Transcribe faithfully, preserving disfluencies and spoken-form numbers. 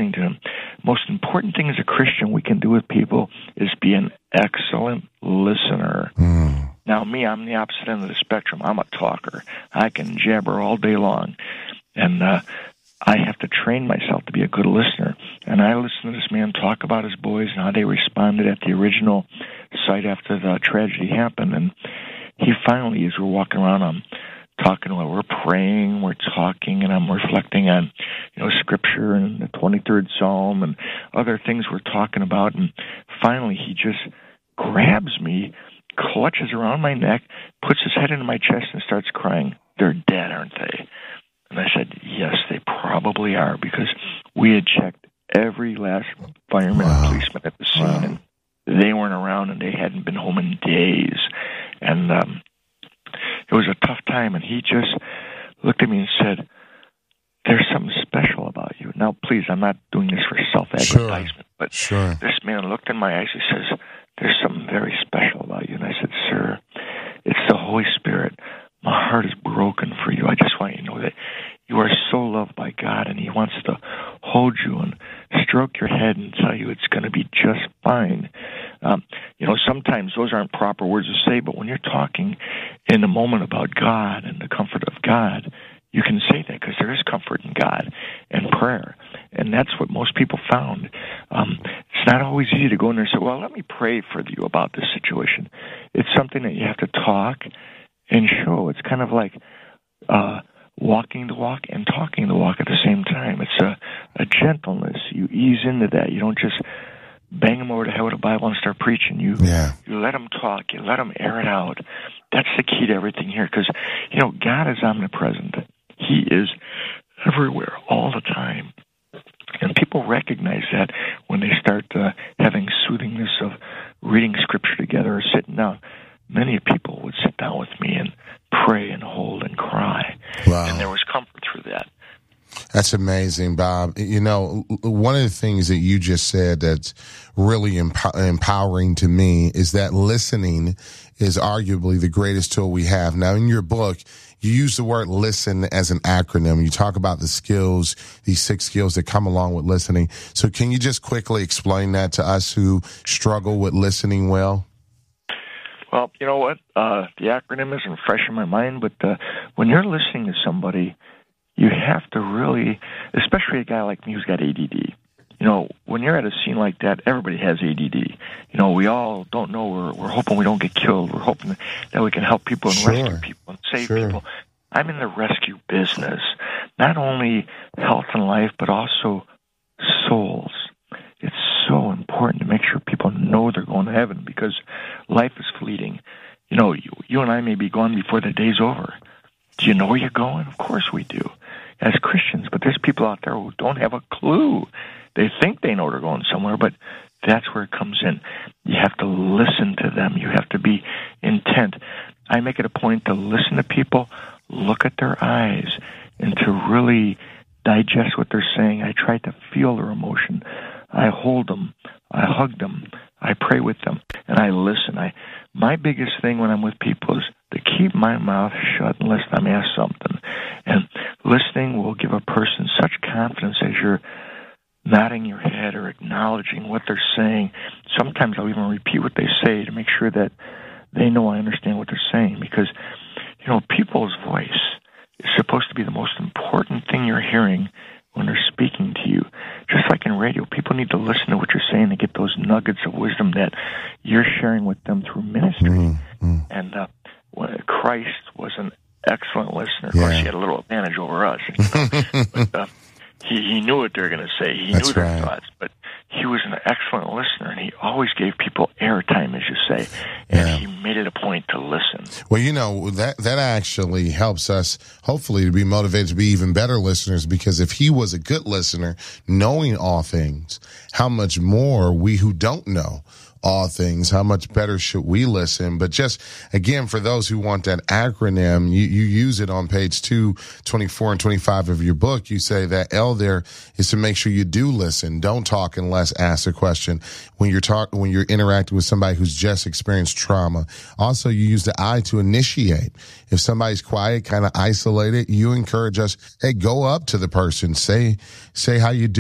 listening to them. Most important thing as a Christian we can do with people is be an excellent listener. Mm. Now, me, I'm the opposite end of the spectrum. I'm a talker. I can jabber all day long. And uh, I have to train myself to be a good listener. And I listened to this man talk about his boys and how they responded at the original site after the tragedy happened. And he finally, as we're walking around, I'm talking, while we're praying, we're talking, and I'm reflecting on, you know, Scripture and the twenty-third Psalm and other things we're talking about. And finally, he just grabs me, clutches around my neck, puts his head into my chest, and starts crying. They're dead, aren't they? And I said, yes, they probably are, because we had checked every last fireman wow. and policeman at the scene, wow. and they weren't around, and they hadn't been home in days. And um, it was a tough time, and he just looked at me and said, there's something special about you. Now, please, I'm not doing this for self-advertisement, sure. but sure. this man looked in my eyes, he says, there's something very special about you. And I said, sir, it's the Holy Spirit. My heart is broken for you. I just want you to know that you are so loved by God, and he wants to hold you and stroke your head and tell you it's going to be just fine. Um, you know, sometimes those aren't proper words to say, but when you're talking in the moment about God and the comfort of God, you can say that because there is comfort in God and prayer. And that's what most people found. Um, it's not always easy to go in there and say, well, let me pray for you about this situation. It's something that you have to talk and show. It's kind of like uh, walking the walk and talking the walk at the same time. It's a, a gentleness. You ease into that. You don't just bang them over the head with a Bible and start preaching. You yeah. you let them talk. You let them air it out. That's the key to everything here, because, you know, God is omnipresent. He is everywhere all the time. And people recognize that when they start uh, having soothingness of reading Scripture together or sitting down. Many people would sit down with me and pray and hold and cry. Wow. And there was comfort through that. That's amazing, Bob. You know, one of the things that you just said that's really emp- empowering to me is that listening is arguably the greatest tool we have. Now, in your book, you use the word listen as an acronym. You talk about the skills, these six skills that come along with listening. So can you just quickly explain that to us who struggle with listening well? Well, you know what? Uh, the acronym isn't fresh in my mind, but uh, when you're listening to somebody, you have to really, especially a guy like me who's got A D D. You know, when you're at a scene like that, everybody has A D D. You know, we all don't know. We're, we're hoping we don't get killed. We're hoping that we can help people and sure. rescue people and save sure. people. I'm in the rescue business, not only health and life, but also souls. It's so important to make sure people know they're going to heaven, because life is fleeting. You know, you, you and I may be gone before the day's over. Do you know where you're going? Of course we do, as Christians. But there's people out there who don't have a clue. They think they know they're going somewhere, but that's where it comes in. You have to listen to them. You have to be intent. I make it a point to listen to people, look at their eyes, and to really digest what they're saying. I try to feel their emotion. I hold them. I hug them. I pray with them, and I listen. I my biggest thing when I'm with people is to keep my mouth shut unless I'm asked something. And listening will give a person such confidence as you're nodding your head or acknowledging what they're saying. Sometimes I'll even repeat what they say to make sure that they know I understand what they're saying, because, you know, people's voice is supposed to be the most important thing you're hearing when they're speaking to you. Just like in radio, people need to listen to what you're saying to get those nuggets of wisdom that you're sharing with them through ministry. Mm-hmm. And uh, Christ was an excellent listener. Of yeah. course, he had a little advantage over us. You know? but uh, he, he knew what they were going to say. He That's knew their right. thoughts. But he was an excellent listener, and he always gave people airtime, as you say. And yeah. he made it a point to listen. Well, you know, that that actually helps us, hopefully, to be motivated to be even better listeners, because if he was a good listener, knowing all things, how much more we who don't know all things, how much better should we listen? But just, again, for those who want that acronym, you, you use it on page two twenty-four and twenty-five of your book. You say that L there is to make sure you do listen. Don't talk unless asked a question. When you're talk, when you're interacting with somebody who's just experienced trauma. Also, you use the I to initiate. If somebody's quiet, kind of isolated, you encourage us, hey, go up to the person, say, say how you do.